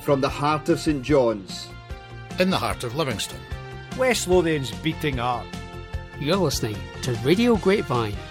from the heart of St John's. In the heart of Livingston. West Lothian's beating heart. You're listening to Radio Grapevine.